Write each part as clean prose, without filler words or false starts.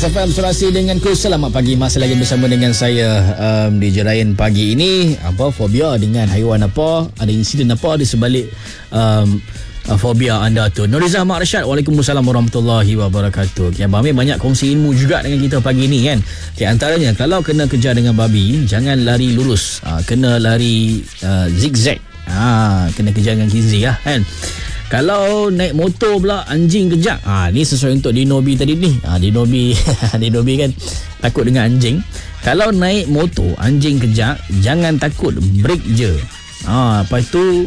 Bulletin FM Sulawesi dengan ku. Selamat pagi, masih lagi bersama dengan saya DJ Ryan pagi ini. Apa fobia dengan haiwan apa? Ada insiden apa di sebalik fobia anda tu? Nuriza Mak Rashad, Waalaikumsalam warahmatullahi wabarakatuh. Ya, Bami banyak kongsi ilmu juga dengan kita pagi ni kan. Antaranya, kalau kena kejar dengan babi, jangan lari lurus, kena lari zigzag. Kena kejar dengan kizi lah kan. Kalau naik motor pula anjing kejap, ni sesuai untuk Dinobi tadi ni. Dinobi Dinobi kan takut dengan anjing. Kalau naik motor anjing kejap, jangan takut, break je. Lepas tu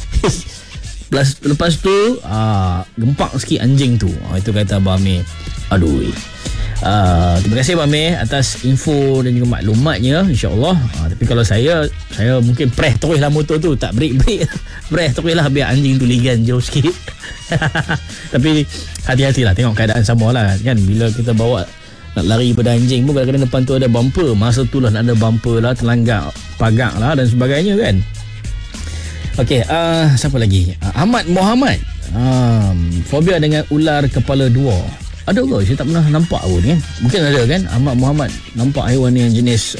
lepas tu gempak sikit anjing tu. Itu kata Abang Amir. Aduh. Terima kasih Abang Amir atas info dan juga maklumatnya, insya-Allah. Tapi kalau saya mungkin press teruslah motor tu, tak break press teruslah biar anjing tu ligan jauh sikit. Tapi hati-hatilah, tengok keadaan samalah kan. Bila kita bawa nak lari pada anjing pun kadang-kadang depan tu ada bumper, masa tu lah nak ada bumper lah, terlanggar pagar lah dan sebagainya kan. Okey, siapa lagi? Ahmad Muhammad. Fobia dengan ular kepala dua. Ada ke? Saya tak pernah nampak pun kan. Mungkin ada kan. Ahmad Muhammad nampak haiwan yang jenis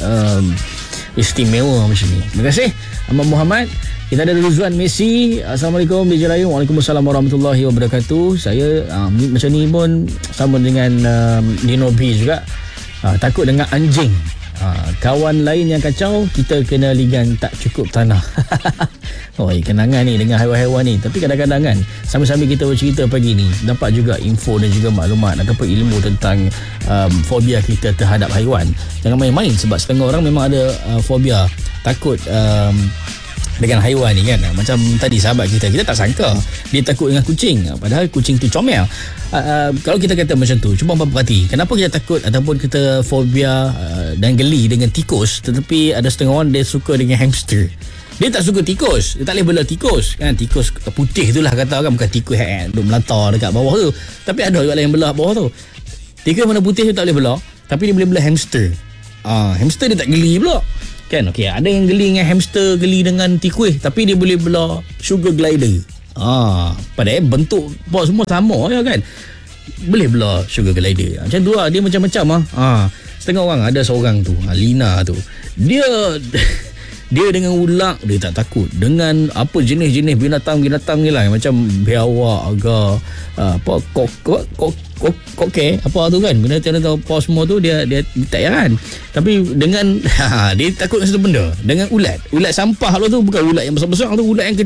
istimewa macam ni. Terima kasih Ahmad Muhammad. Kita ada Rizwan Messi. Assalamualaikum DJ Rayu. Waalaikumsalam warahmatullahi wabarakatuh. Saya macam ni pun sama dengan Dinobi juga. Takut dengan anjing. Kawan lain yang kacau, kita kena ligan tak cukup tanah. Kenangan ni dengan haiwan-haiwan ni. Tapi kadang-kadang kan, sama-sama kita bercerita pagi ni, dapat juga info dan juga maklumat ataupun ilmu tentang fobia kita terhadap haiwan. Jangan main-main, sebab setengah orang memang ada fobia, takut dengan haiwan ni kan. Macam tadi sahabat kita tak sangka dia takut dengan kucing, padahal kucing tu comel. Kalau kita kata macam tu, cuba perhati, kenapa kita takut ataupun kita fobia dan geli dengan tikus, tetapi ada setengah orang dia suka dengan hamster. Dia tak suka tikus, dia tak boleh bela tikus kan. Tikus putih tu lah kata kan, bukan tikus duk melata dekat bawah tu. Tapi ada juga yang belah bawah tu. Tikus mana putih tu tak boleh bela, tapi dia boleh bela hamster. Hamster dia tak geli pula kan. Okey, ada yang geli dengan hamster, geli dengan tikus, tapi dia boleh bela sugar glider. Padahal bentuk semua sama ya kan. Boleh bela sugar glider. Macam tu lah, dia macam-macam setengah orang, ada seorang tu, Lina tu, dia dengan ular dia tak takut. Dengan apa jenis-jenis binatang ni lah, macam biawak agak kokek apa tu kan, binatang apa semua tu dia tak heran. Tapi dengan dia takut satu benda, dengan ulat sampah tu, bukan ulat yang besar-besar tu, ulat yang